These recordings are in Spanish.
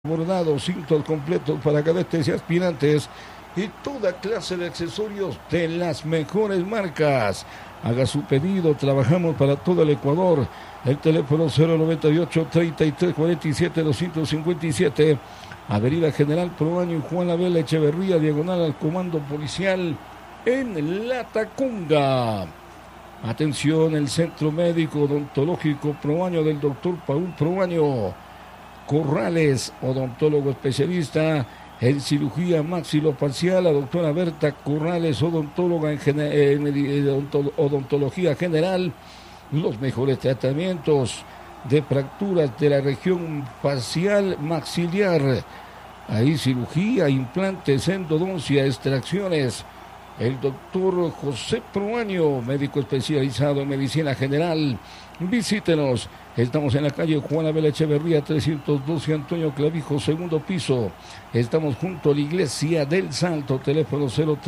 bordados, cintos completos para cadetes y aspirantes y toda clase de accesorios de las mejores marcas. Haga su pedido, trabajamos para todo el Ecuador. El teléfono 098-3347-257, Avenida General Proaño y Juan Abel Echeverría, diagonal al Comando Policial en La Tacunga. Atención, el Centro Médico Odontológico Proaño del doctor Paul Proaño Corrales, odontólogo especialista en cirugía maxilofacial, la doctora Berta Corrales, odontóloga en odontología general, los mejores tratamientos de fracturas de la región facial maxilar, ahí cirugía, implantes, endodoncia, extracciones. El doctor José Proaño, médico especializado en medicina general. Visítenos. Estamos en la calle Juan Abel Echeverría, 312, Antonio Clavijo, segundo piso. Estamos junto a la Iglesia del Salto. Teléfono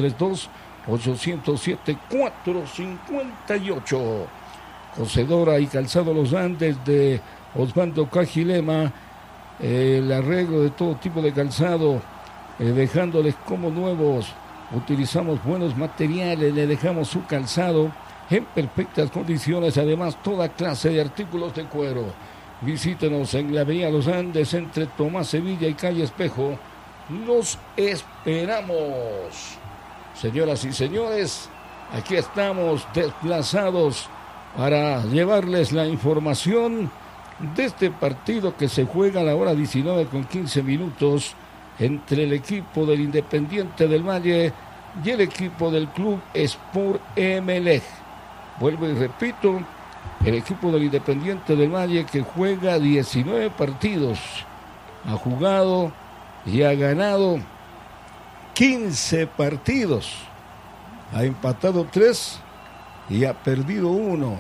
032-807-458. Cocedora y calzado Los Andes de Osvaldo Cajilema. El arreglo de todo tipo de calzado, dejándoles como nuevos. Utilizamos buenos materiales, le dejamos su calzado en perfectas condiciones, además toda clase de artículos de cuero. Visítenos en la avenida Los Andes, entre Tomás Sevilla y calle Espejo. Los esperamos. Señoras y señores, aquí estamos desplazados para llevarles la información de este partido que se juega a la hora 19:15 entre el equipo del Independiente del Valle y el equipo del Club Sport Emelec. Vuelvo y repito, el equipo del Independiente del Valle, que juega 19 partidos, ha jugado y ha ganado 15 partidos, ha empatado 3 y ha perdido 1.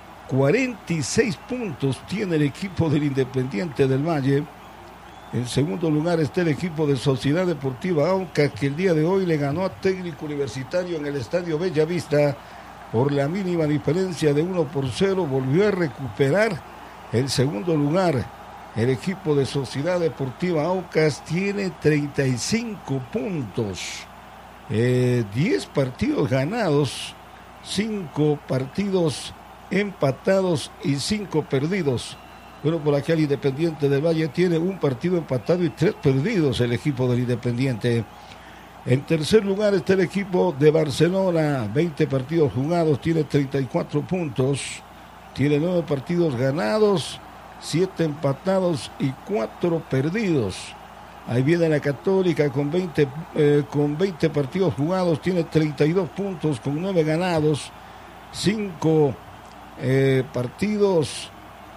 46 puntos tiene el equipo del Independiente del Valle. En segundo lugar está el equipo de Sociedad Deportiva Aucas, que el día de hoy le ganó a Técnico Universitario en el Estadio Bellavista por la mínima diferencia de 1-0. Volvió a recuperar el segundo lugar. El equipo de Sociedad Deportiva Aucas tiene 35 puntos. 10 partidos ganados, 5 partidos empatados y 5 perdidos. Bueno, por acá el Independiente del Valle tiene un partido empatado y 3 perdidos, el equipo del Independiente. En tercer lugar está el equipo de Barcelona, 20 partidos jugados, tiene 34 puntos, tiene 9 partidos ganados, 7 empatados y 4 perdidos. Ahí viene la Católica con 20 partidos jugados, tiene 32 puntos con 9 ganados, 5 partidos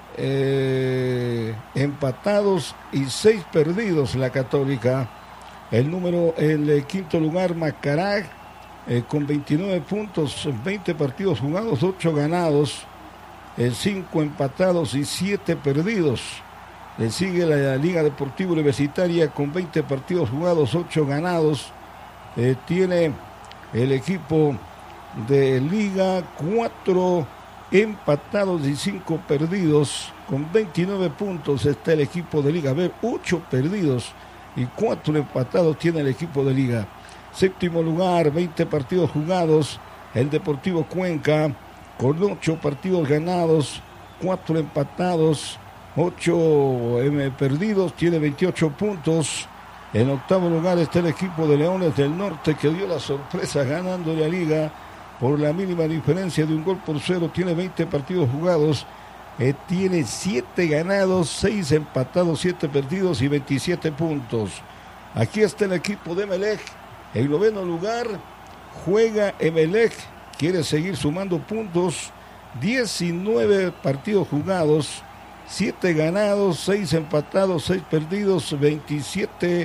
empatados y 6 perdidos la Católica. El quinto lugar, Macará, con 29 puntos, 20 partidos jugados, 8 ganados, 5 empatados y 7 perdidos. Le sigue la Liga Deportiva Universitaria con 20 partidos jugados, 8 ganados. Tiene el equipo de Liga 4 empatados y 5 perdidos. Con 29 puntos está el equipo de Liga B, 8 perdidos y 4 empatados tiene el equipo de Liga. Séptimo lugar, 20 partidos jugados, el Deportivo Cuenca con 8 partidos ganados, 4 empatados, 8 perdidos, tiene 28 puntos. En octavo lugar está el equipo de Leones del Norte, que dio la sorpresa ganando la Liga por la mínima diferencia de 1-0, tiene 20 partidos jugados, tiene 7 ganados, 6 empatados, 7 perdidos y 27 puntos. Aquí está el equipo de Emelec, en noveno lugar juega Emelec, quiere seguir sumando puntos, 19 partidos jugados, 7 ganados, 6 empatados, 6 perdidos, 27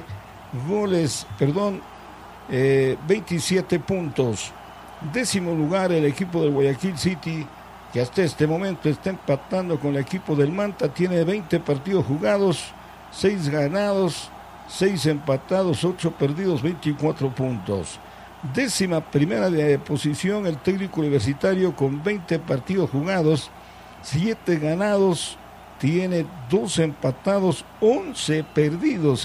puntos. Décimo lugar el equipo del Guayaquil City, que hasta este momento está empatando con el equipo del Manta, tiene 20 partidos jugados, 6 ganados, 6 empatados, 8 perdidos, 24 puntos. Décima primera posición el Técnico Universitario con 20 partidos jugados, 7 ganados, tiene 2 empatados, 11 perdidos.